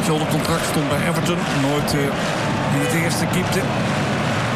onder contract stond bij Everton. Nooit in het eerste keepte.